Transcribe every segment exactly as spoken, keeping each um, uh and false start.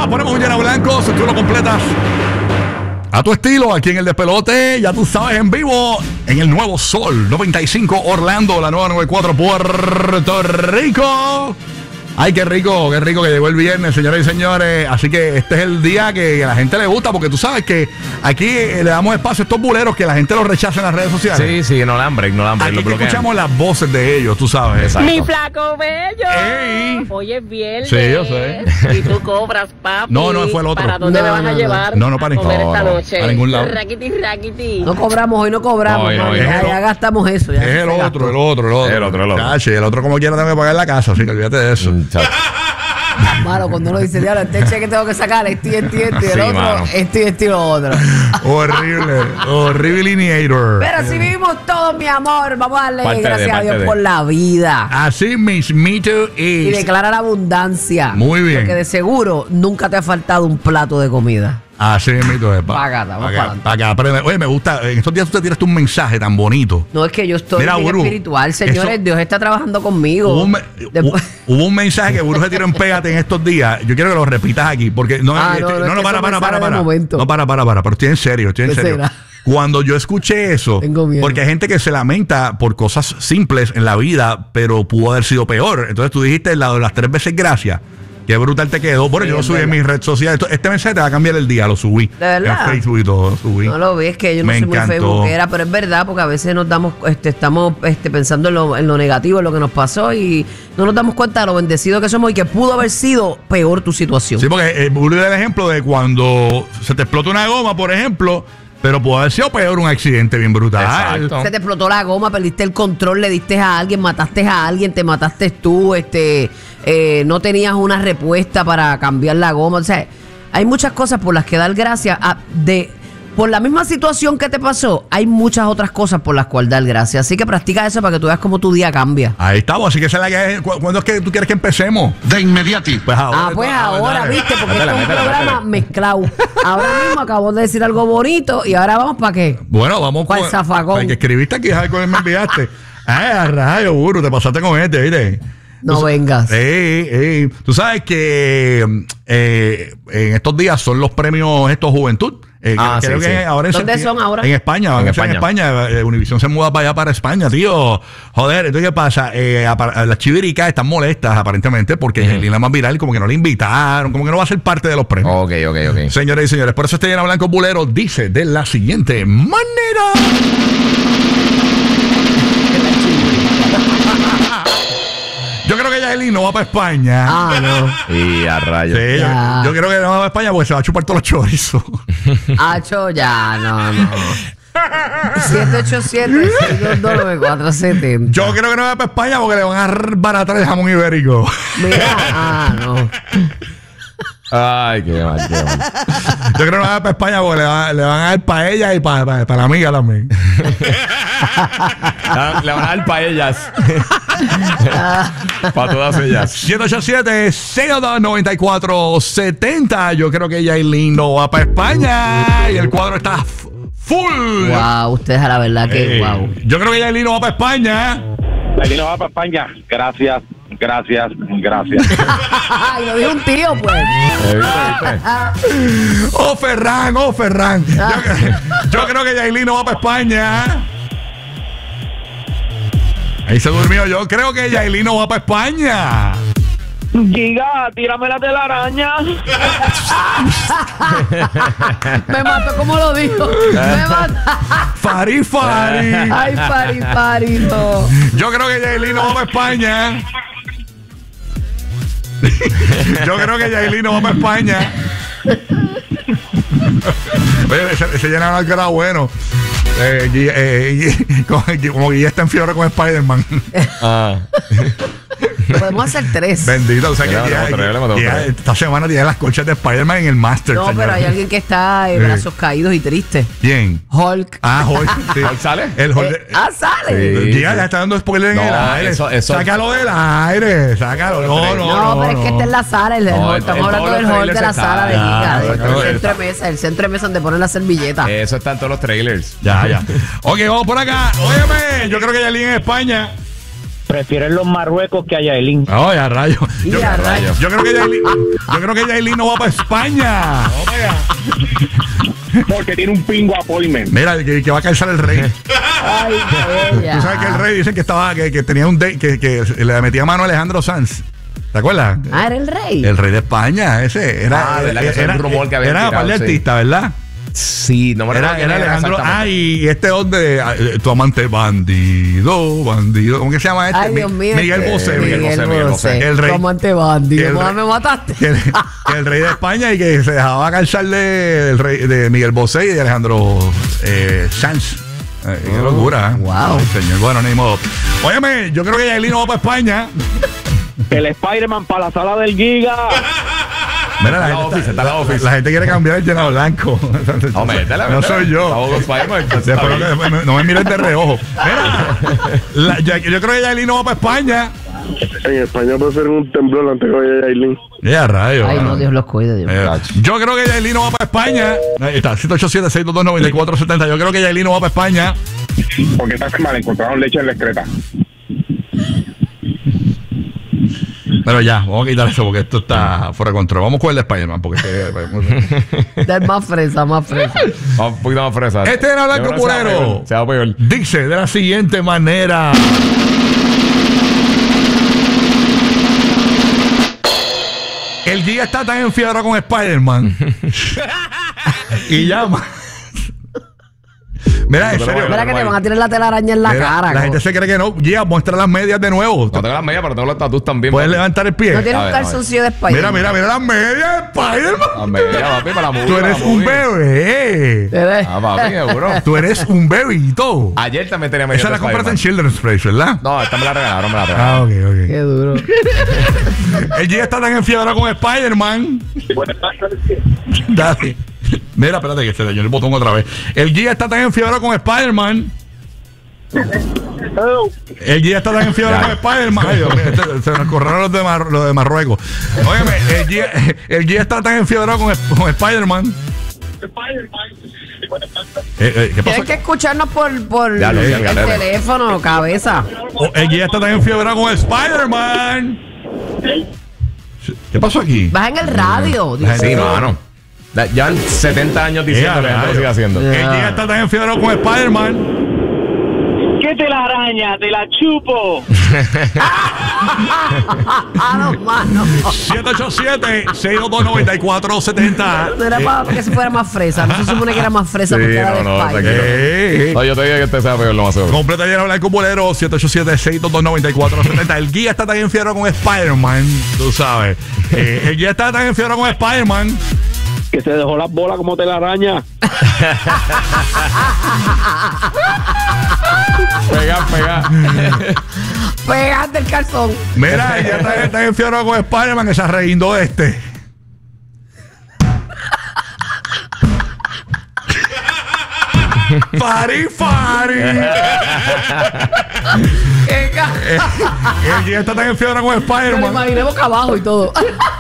nada, ponemos un llena blanco, si tú lo completas a tu estilo, aquí en el Despelote, ya tú sabes, en vivo, en el Nuevo Sol noventa y cinco Orlando, la nueva noventa y cuatro Puerto Rico. Ay, qué rico, qué rico que llegó el viernes, señores y señores. Así que este es el día que a la gente le gusta, porque tú sabes que aquí le damos espacio a estos buleros que la gente los rechaza en las redes sociales. Sí, sí, no la break, no la break. Aquí que escuchamos las voces de ellos, tú sabes. Exacto. Mi flaco bello. Ey. Hoy es viernes. Sí, yo sé. Y tú cobras, papi. No, no, fue el otro. ¿Para dónde No, me vas no, a no. llevar? No, no, para a comer ningún- esta no, no, noche. para ningún lado. Raquiti, raquiti. No cobramos, hoy no cobramos. Hoy no, mami. hoy ya, no. ya gastamos eso. Ya Es el se otro, gastó. el otro, el otro. El otro, el otro. Cache, el otro como quiera tengo que pagar la casa, así que olvídate de eso. Mm, chao. Mano, cuando uno dice, diablo, este cheque tengo que sacar, este y este y este, y el Sí, otro, mano. este y este y lo otro. Horrible, horrible lineator. Pero así vivimos todos, mi amor. Vamos a darle Parte de, gracias a parte Dios de. por la vida. Así mismito Y es. declara la abundancia. Muy bien. Porque de seguro nunca te ha faltado un plato de comida. Así mismito es. Pa' acá, vamos pa' acá, pa' pa' acá. Pero, oye, me gusta. En estos días tú te tiraste un mensaje tan bonito. No es que yo estoy Mira, bien Buru, espiritual, señores. eso- Dios está trabajando conmigo. Hubo un, me- Después- hu- hubo un mensaje que Buru se tiró en Pégate en estos días. Yo quiero que lo repitas aquí. Porque no, Ah, este- no, no, no, es no, que para, eso para, me para, sale de para. momento. No, para, para, para. Pero estoy en serio, estoy en ¿Qué serio. será? Cuando yo escuché eso, Tengo miedo. porque hay gente que se lamenta por cosas simples en la vida, pero pudo haber sido peor. Entonces tú dijiste la de las tres veces gracias. Qué brutal te quedó. Bueno, Sí, yo lo es subí en verdad. mis redes sociales. Esto- Este mensaje te va a cambiar el día, lo subí. ¿De verdad? En Facebook y todo, lo subí. No lo ves, que yo no Me soy muy encantó. facebookera, pero es verdad, porque a veces nos damos, este, estamos este, pensando en lo, en lo negativo, en lo que nos pasó, y no nos damos cuenta de lo bendecidos que somos y que pudo haber sido peor tu situación. Sí, porque eh, Buru da el ejemplo de cuando se te explota una goma, por ejemplo, pero pudo haber sido peor un accidente bien brutal. Exacto. Se te explotó la goma, perdiste el control, le diste a alguien, mataste a alguien, te mataste tú, este, eh, no tenías una respuesta para cambiar la goma. O sea, hay muchas cosas por las que dar gracias. A, de, por la misma situación que te pasó, hay muchas otras cosas por las cuales dar gracias. Así que practica eso para que tú veas cómo tu día cambia. Ahí estamos, así que esa es la que es. ¿Cu- ¿Cuándo es que tú quieres que empecemos? De inmediati. Pues ahora. Ah, pues ahora, dale. viste, porque Métela, esto es un métela, programa métela. mezclado. Ahora mismo acabamos de decir algo bonito y ahora vamos para qué. Bueno, vamos ¿Cuál con. zafacón? El que escribiste aquí, ¿sabes cuál me enviaste? Ay, a rayo, Buru, te pasaste con este, ¿viste? No Tú sa- vengas. Ey, ey. Tú sabes que eh, en estos días son los premios estos Juventud. Eh, Ah, creo sí, que sí. ahora en ¿Dónde septiembre- son ahora? En España, van En a ser en España. Eh, Univision se muda para allá, para España, tío. Joder, entonces, ¿qué pasa? Eh, apar- las chiviricas están molestas, aparentemente, porque Ujú. Yailin, la más viral, como que no le invitaron, como que no va a ser parte de los premios. Ok, ok, ok. Señores y señores, por eso este Llena Blanco Bulero dice de la siguiente manera. Yo creo que Yailin no va para España. Ah, no. Y a rayos. Sí, yo, Ya. yo creo que no va para España porque se va a chupar todos los chorizos. Hacho, ya, no, no. siete ocho siete, seis dos dos, nueve cuatro siete cero. Yo creo que no va para España porque le van a baratar el jamón ibérico. Mira, ah, no. Ay, qué mal, qué mal. Yo creo que no va para España porque le, van- le van a dar para ella y para, para, para la amiga también. Le van a dar paellas. Para todas ellas. siete ocho siete, seis dos, nueve cuatro siete cero. Yo creo que Yailin no va para España. Y el cuadro está f- full. Wow, ustedes a la verdad que Eh, wow. Yo creo que Yailin no va para España. Yailin no va para España. Gracias, gracias, gracias. Y lo dijo un tío, pues. Eh, ¿viste, viste? Oh, Ferran, oh, Ferran. Yo, yo creo que Yailin no va para España. Ahí se durmió. Yo creo que Yailin no va para España. Giga, tírame la telaraña. Me mató como lo dijo. Me mató. Fari, Fari. Ay, pari, pari, no. Yo creo que Yailin no va para España. Yo creo que Yailin no va para España. Oye, ese, ese Llena Blanco era bueno. Eh, Gui- eh, Gui- como, como Guilla está en fiebre con Spider-Man. Ah. Podemos hacer tres. Bendito, o sea que Le Guilla- matamos tres, le matamos Guilla tres. esta semana tiene las colchas de Spider-Man en el Master. No, pero hay alguien que está de Sí. brazos caídos y triste. ¿Quién? Hulk. Ah, Hulk. Sí. ¿Hulk sale? El Hulk. Eh, ah, sale. Sí. Guilla ya está dando spoiler en No, el aire. eso- eso- Sácalo del aire. Sácalo. No, no, No, no. pero es que está en la sala. El, el No, Hulk. el- Estamos el- hablando todos del los Hulk de la trailers sala de están- Giga. Ah, El, exacto. centro de mesa. El centro de mesa donde ponen la servilleta. Eso está en todos los trailers. Ya, ya. Ok, vamos por acá. Óyeme, yo creo que Yailin en España. Prefieren los Marruecos que a Yailin. Ay, a rayo. Y Yo, a rayos. yo creo que Yailin, yo creo que Yailin no va para España. Porque tiene un pingo appointment. Mira, que, que va a calzar el rey. Ay, bella. Tú sabes que el rey dicen que estaba, que, que tenía un date, que, que le metía mano a Alejandro Sanz. ¿Te acuerdas? Ah, era el rey. El rey de España, ese. Era, Ah, ¿verdad que ese era, es un rumor que había era tirado, par de sí. artistas, ¿verdad? Sí, no me Era, recuerdo era quién Alejandro. Ah, exactamente. y este hombre, eh, tu amante bandido, bandido. ¿Cómo que se llama este? Ay, Dios mío. Miguel este, Bosé. Miguel Bosé, Miguel Bosé. El rey. Como ante bandido. el ¿Cómo rey- me mataste? Que el, que el rey de España y que se dejaba calzar de, el rey, de Miguel Bosé y de Alejandro eh, Sanz. Eh, qué locura. ¿eh? Wow. Ay, señor. Bueno, ni modo. Óyeme, yo creo que Yailin no va para España. El Spider-Man para la sala del Giga. Mira, la, Está la gente, office, está la office. la gente quiere cambiar el llenado blanco. No, métela, no métela. soy yo. Estamos con Spider-Man, pues, está Después bien. no, me- no me mires de reojo. Mira, la- yo, yo creo que Yailin no va para España. En España puede ser un temblor antes que vaya Yailin. Ya, rayos. Ay, no, bueno. Dios los cuide, Dios. Eh, yo creo que Yailin no va para España. Ahí está, siete ocho siete, seis dos dos, nueve cuatro siete cero. Yo creo que Yailin no va para España. Porque esta semana encontraron leche en la excreta. Pero ya, vamos a quitar eso porque esto está fuera de control. Vamos con el de Spider-Man porque este- Dar más fresa, más fresa. Vamos un poquito más fresa. Este era Blanco Yo creo que se va Purero. peor, Se va peor. dice de la siguiente manera. El guía está tan enfiebrado con Spider-Man y llama. Mira, en serio. Mira que te van a tirar la telaraña en la Mira, cara. la co- gente se cree que no. Guía, muestra las medias de nuevo. No tengo las medias, pero tengo los tatuajes también. Puedes papi. levantar el pie. No tiene A un ver, a ver. calzoncillo de Spider. Mira, mira, mira las medias de Spider-Man. Las medias, papi, para la movie. Tú para eres la un movie. bebé. Ah, papi, seguro. Tú eres un bebito. Ayer también tenía medias Esa de la compraste en Spider-Man. Children's Place, ¿verdad? No, esta me la regalaron, me la Ah, regalaron. ok, Qué ok. duro. El G está tan enfiebrado con Spider-Man. Dale. Mira, espérate que se dañó el botón otra vez. El G está tan enfiebrado con Spider-Man. El G está tan enfiebrado con Spider-Man. Ay, Dios mío, este- se nos corrieron los de, Mar- los de Marruecos. Óyeme, el G, el G está tan enfiebrado con, con Spider-Man. Eh, eh, ¿Qué pasó? Tienes que escucharnos por, por Ya lo el, vi, el galera. teléfono, cabeza. Oh, el G está tan enfiebrado con Spider-Man. ¿Qué pasó aquí? Vas en el radio. La gente- Sí, no, no. Da- Llevan setenta años diciendo Eh, que la gente lo sigue haciendo. El G está tan enfiebrado con Spider-Man. ¿Qué te la araña? ¡Te la chupo! Ah, no, mano. siete ocho siete, seis dos dos, nueve cuatro siete cero. No era para que se fuera más fresa. No se supone que era más fresa Sí, porque era de no, no, Spider. tranquilo. Eh, No, yo te digo que este sea peor, lo más seguro. Completa lleno blanco bolero siete ocho siete, seis dos dos, nueve cuatro siete cero. El guía está tan enfiebrado con Spider-Man, tú sabes. Eh, el guía está tan enfiebrado con Spider-Man. Que se dejó las bolas como te la araña. Pega, pega. Pegate el calzón. Mira, el guía está tan enfiebrado con Spider-Man que se arreguindó de este. Fari, Fari. Qué ca- El guía está tan enfiebrado con Me lo Spider-Man. imaginé boca abajo y todo.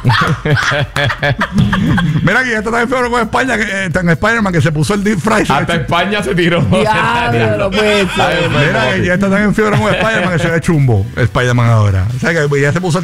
Mira, que ya está tan enfiebrado con España, que, eh, tan Spider-Man que se puso el deep fry. Hasta España se tiró. Diablo, no puede ser. Ay, enfermo, Mira, que papi. ya está tan enfiebrado con Spider-Man que se ve chumbo Spider-Man ahora. O sea que ya se puso el...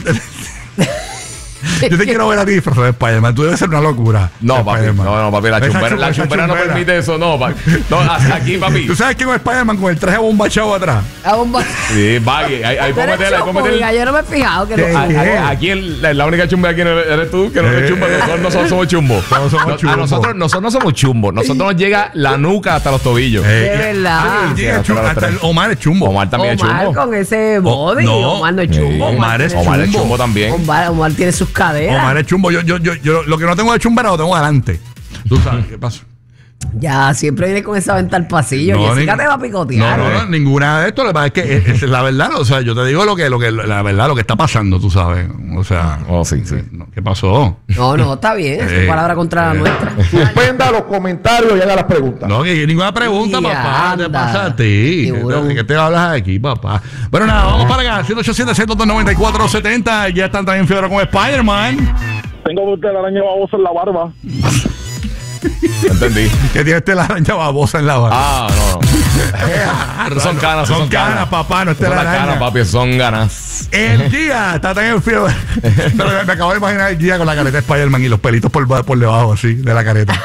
Yo te quiero ver a ti disfrazado de Spider-Man. Tú debes ser una locura. No, papi, Spider-Man. no, no, papi, la Esa chumbera, chumba- la esa chumbera no chumbera. permite eso, no, papi. No, hasta aquí, papi. ¿Tú sabes que con Spider-Man con el traje bombachado atrás? A bomba. Sí, baggy, ahí, ahí Tú eres póngete, ahí choco, póngete. diga, yo no me he fijado que ¿Qué? no. A- a- Aquí el- la, la única chumba aquí eres eres tú, que no eres Eh, chumba. Nosotros no somos, somos chumbo. Todos somos No, chumbo. A nosotros, nosotros no somos chumbo. Nosotros nos llega la nuca hasta los tobillos. Eh, De y- verdad. Ah, y llega Sí, chumbo, hasta hasta los el tres. Omar es chumbo. Omar también es Omar chumbo. con ese body. no. Omar no es Sí, chumbo. Omar es Omar es chumbo. chumbo también. Omar, Omar tiene sus caderas. Omar es chumbo. Yo, yo, yo, yo lo que no tengo de chumbera lo tengo adelante. ¿Tú sabes qué pasa? Ya, siempre viene con esa venta al pasillo. No, Jessica ni- te va a No, picotear. no, no, ninguna de esto. Lo que pasa es que es, es la verdad. O sea, yo te digo lo que, lo que, la verdad, lo que está pasando, tú sabes. O sea, Oh, sí, sí. no, ¿qué pasó? No, no, está bien. Es Eh, tu palabra contra la eh. nuestra. Suspenda los comentarios y haga las preguntas. No, que ninguna pregunta, Y papá. ¿Qué te anda. pasa a ti? ¿Qué Tiburón. te, qué te hablas aquí, papá? Bueno, nada, vamos para acá. siete ocho siete, seis dos dos, nueve cuatro siete cero. Ya están también fiebre con Spider-Man. Tengo usted la araña babosa en la barba. Entendí. Que tiene este la araña babosa en la barra. Ah, no, no. Son canas, Son son canas, canas. papá, no esté Son la las araña. canas, papi, son ganas. El Giga está tan enfermo. Pero me, me acabo de imaginar el Giga con la careta de Spider-Man y los pelitos por, por debajo, así, de la careta.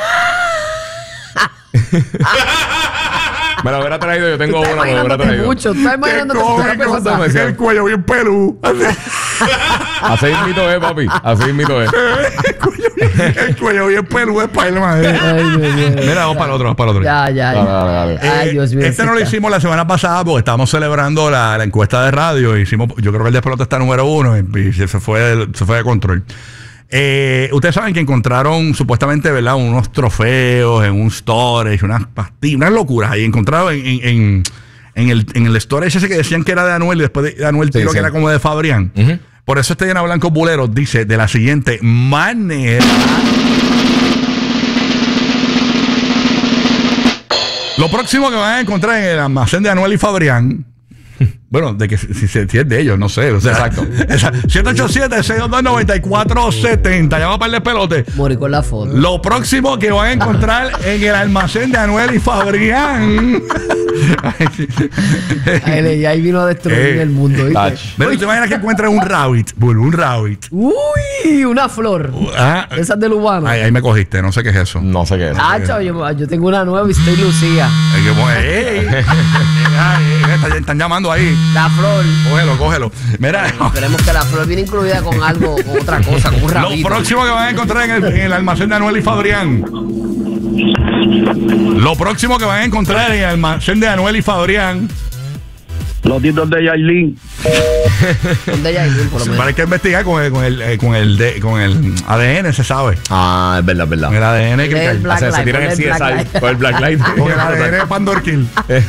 Me lo hubiera traído, yo tengo Tú estás una, me lo hubiera imaginándote traído. mucho. Tú estás Qué imaginándote cojones, mucho. con- cosa me decía. el cuello bien pelú. Así. Así mismito es, papi. Así mismito es. el, cuello bien, el cuello bien pelú de Spider-Man. eh. Ay, Dios mío. Mira, vamos para el otro, vamos para el otro. Ya, ya, Dale, ya. dale, dale. Ay, Eh, Dios mío. Este no lo chica. hicimos la semana pasada porque estábamos celebrando la, la encuesta de radio. Hicimos, yo creo que el despelote está número uno y, y se, fue de, se fue de control. Eh, ustedes saben que encontraron supuestamente, ¿verdad? Unos trofeos en un storage, unas pastillas, unas locuras ahí. Encontraron en, en, en, en el, en el storage ese que decían que era de Anuel y después de Anuel Sí, tiró sí. que era como de Fabrián. Ujú. Por eso este Llena Blanco Bulero dice de la siguiente manera. Lo próximo que van a encontrar en el almacén de Anuel y Fabrián. Bueno, de que si, si, si es de ellos, no sé. O sea, Exacto. siete ocho siete, seis dos dos, nueve cuatro siete cero. Llama para el pelote. Morí con la foto. Lo próximo que van a encontrar en el almacén de Anuel y Fabrián. Ay, le- ahí vino a destruir Eh, el mundo. ¿viste? Tach. Pero te imaginas que encuentran un rabbit. Bueno, un rabbit. Uy, una flor. Ah, Esas de Lubana. ahí, ahí me cogiste, no sé qué es eso. No sé qué es. Tacho, yo, yo tengo una nueva y estoy lucía. Es que, pues, ey, ay, están, están llamando ahí. La flor. Cógelo, cógelo. Mira, Esperemos que la flor viene incluida con algo, con otra cosa, con un lo rabito. próximo que van a encontrar en el, en el almacén de Anuel y Fabrián. Lo próximo que van a encontrar en el almacén de Anuel y Fabrián. Los títulos de Yailin. ¿Dónde ella ir, por lo menos? Hay que investigar con el, con el, eh, con el, de- con el A D N, se sabe. Ah, es verdad, es verdad. Con el A D N El que Black O sea, se Light, tiran con el el C S Black I Light. con el Black Light. con el A D N de Pandorkin.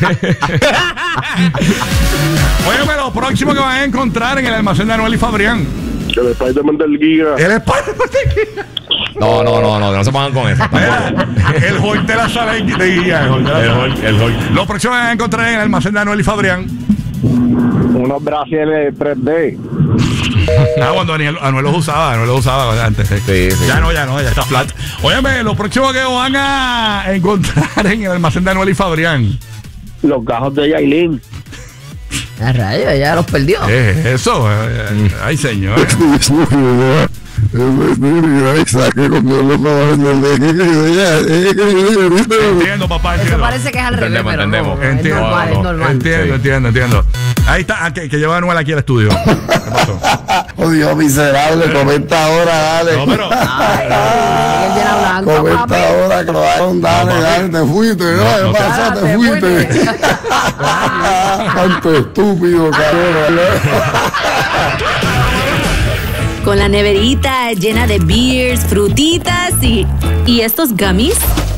Oye, lo próximo que van a encontrar en el almacén de Anuel y Fabrián. Que el Spider-Man del Giga. El Spider-Man. No, no, no, no, no se pongan con eso. Mira, tampoco. el Hulk de la sala de guía. El Hulk de la El sala. Hulk, el Hulk. Lo próximo que van a encontrar en el almacén de Anuel y Fabrián. Unos brasiles tres D. Ah, cuando Anuel, Anuel los usaba, Anuel los usaba antes. Sí. Sí, sí. Ya no, ya no, ya está flat. Óyeme, lo próximo que van a encontrar en el almacén de Anuel y Fabrián. Los gajos de Yailin. A rayos, ya los perdió. ¿Qué es eso? Eh, Ay, señor. Entiendo, papá, Eso entiendo. parece que es al revés, Entendemos, pero entendemos. no, es Entiendo. normal, es normal. Entiendo, Sí. entiendo, entiendo. Ahí está, ah, que, que lleva a Anuel aquí al estudio. ¿Qué pasó? Oh Dios miserable, comenta ahora, dale. No, pero. Ay, el llena blanco, papi. Comenta ahora que lo hagan, dale, No, dale, te fuiste, no, no ¿qué te- pasa? Ah, Te te fuiste. fuiste. Tanto estúpido, cabrón. Con la neverita llena de beers, frutitas y... ¿Y estos gummies?